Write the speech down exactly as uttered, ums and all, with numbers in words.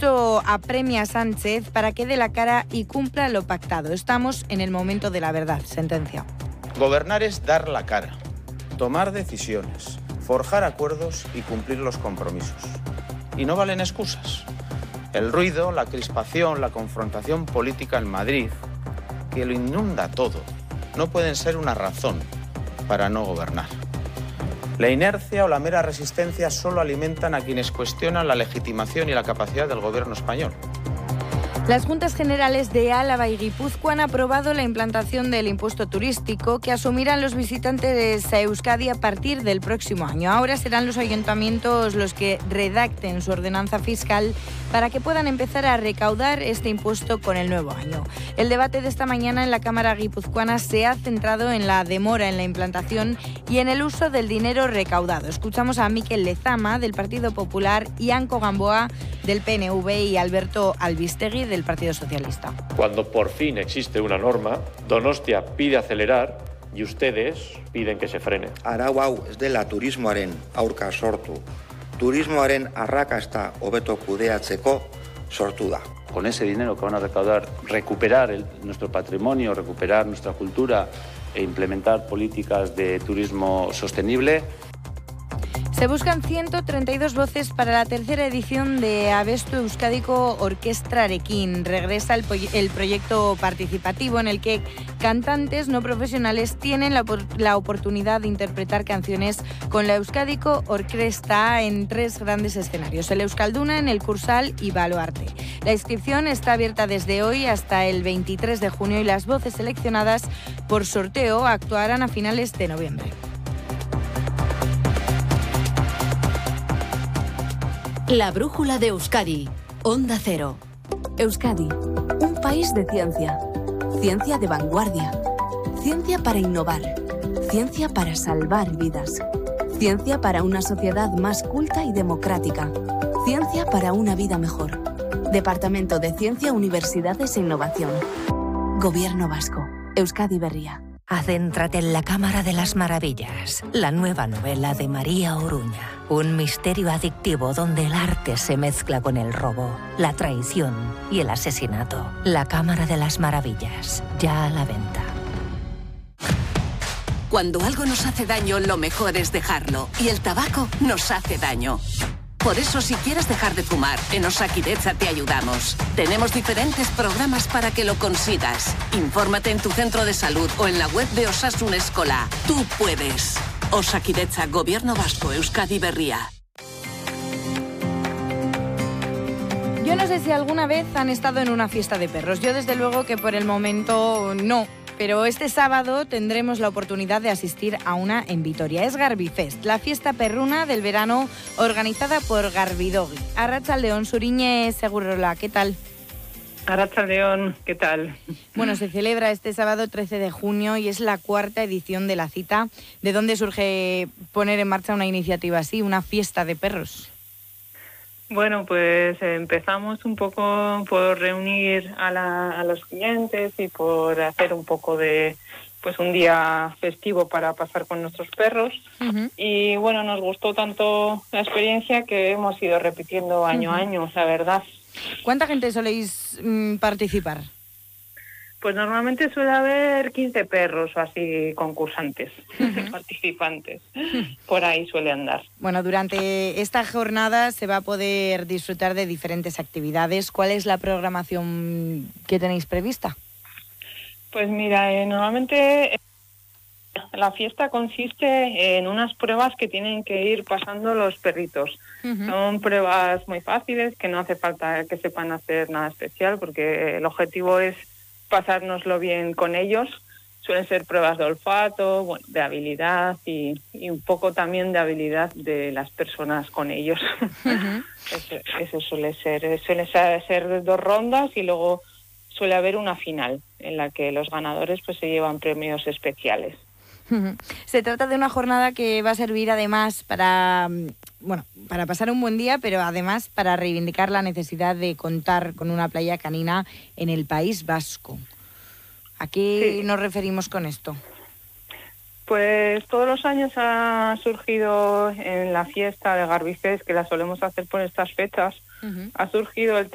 Ayuso apremia a Sánchez para que dé la cara y cumpla lo pactado. Estamos en el momento de la verdad, sentencia. Gobernar es dar la cara, tomar decisiones, forjar acuerdos y cumplir los compromisos. Y no valen excusas. El ruido, la crispación, la confrontación política en Madrid, que lo inunda todo, no pueden ser una razón para no gobernar. La inercia o la mera resistencia solo alimentan a quienes cuestionan la legitimación y la capacidad del gobierno español. Las Juntas Generales de Álava y Guipúzcoa han aprobado la implantación del impuesto turístico que asumirán los visitantes a Euskadi a partir del próximo año. Ahora serán los ayuntamientos los que redacten su ordenanza fiscal para que puedan empezar a recaudar este impuesto con el nuevo año. El debate de esta mañana en la Cámara guipuzcoana se ha centrado en la demora en la implantación y en el uso del dinero recaudado. Escuchamos a Mikel Lezama del Partido Popular, Ianco Gamboa del P N V y Alberto Albistegui del Partido Socialista. Cuando por fin existe una norma, Donostia pide acelerar y ustedes piden que se frene. Arau hau ez dela turismoaren aurka sortu. Turismoaren arrakasta hobeto kudeatzeko sortu da. Con ese dinero que van a recaudar, recuperar el, nuestro patrimonio, recuperar nuestra cultura e implementar políticas de turismo sostenible. Se buscan ciento treinta y dos voces para la tercera edición de Abestu Euskadiko Orkestrarekin. Regresa el, el proyecto participativo en el que cantantes no profesionales tienen la, la oportunidad de interpretar canciones con la Euskadiko Orkestra en tres grandes escenarios: el Euskalduna, en el Cursal y Baluarte. La inscripción está abierta desde hoy hasta el veintitrés de junio y las voces seleccionadas por sorteo actuarán a finales de noviembre. La brújula de Euskadi, Onda Cero. Euskadi, un país de ciencia. Ciencia de vanguardia. Ciencia para innovar. Ciencia para salvar vidas. Ciencia para una sociedad más culta y democrática. Ciencia para una vida mejor. Departamento de Ciencia, Universidades e Innovación. Gobierno Vasco. Euskadi Berria. Adéntrate en la Cámara de las Maravillas, la nueva novela de María Oruña. Un misterio adictivo donde el arte se mezcla con el robo, la traición y el asesinato. La Cámara de las Maravillas, ya a la venta. Cuando algo nos hace daño, lo mejor es dejarlo. Y el tabaco nos hace daño. Por eso, si quieres dejar de fumar, en Osakidetza te ayudamos. Tenemos diferentes programas para que lo consigas. Infórmate en tu centro de salud o en la web de Osasun Eskola. Tú puedes. Osakidetza, Gobierno Vasco, Euskadi Berria. Yo no sé si alguna vez han estado en una fiesta de perros. Yo desde luego que por el momento no. Pero este sábado tendremos la oportunidad de asistir a una en Vitoria. Es Garbifest, la fiesta perruna del verano organizada por Garbidogi. Arratsaldeon, Suriñe Segurola, ¿qué tal? Arratsaldeon, ¿qué tal? Bueno, se celebra este sábado trece de junio y es la cuarta edición de la cita. ¿De dónde surge poner en marcha una iniciativa así, una fiesta de perros? Bueno, pues empezamos un poco por reunir a, la, a los clientes y por hacer un poco de, pues un día festivo para pasar con nuestros perros. Uh-huh. Y bueno, nos gustó tanto la experiencia que hemos ido repitiendo año uh-huh. a año, la verdad. ¿Cuánta gente soléis mmm, participar? Pues normalmente suele haber quince perros o así concursantes, uh-huh. participantes. Por ahí suele andar. Bueno, durante esta jornada se va a poder disfrutar de diferentes actividades. ¿Cuál es la programación que tenéis prevista? Pues mira, eh, normalmente la fiesta consiste en unas pruebas que tienen que ir pasando los perritos. Uh-huh. Son pruebas muy fáciles, que no hace falta que sepan hacer nada especial, porque el objetivo es pasárnoslo bien con ellos. Suelen ser pruebas de olfato, bueno, de habilidad y, y un poco también de habilidad de las personas con ellos. Uh-huh. eso, eso suele ser, suele ser dos rondas y luego suele haber una final en la que los ganadores pues se llevan premios especiales. Uh-huh. Se trata de una jornada que va a servir además para, bueno, para pasar un buen día, pero además para reivindicar la necesidad de contar con una playa canina en el País Vasco. ¿A qué sí. nos referimos con esto? Pues todos los años ha surgido en la fiesta de Garbifest, que la solemos hacer por estas fechas, uh-huh. ha surgido el